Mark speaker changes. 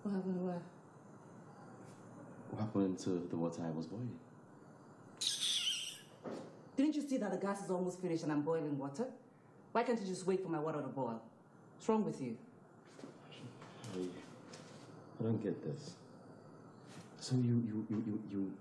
Speaker 1: What happened to what?
Speaker 2: What happened to the water I was boiling?
Speaker 1: Didn't you see that the gas is almost finished and I'm boiling water? Why can't you just wait for my water to boil? What's wrong with you?
Speaker 2: I don't get this. So you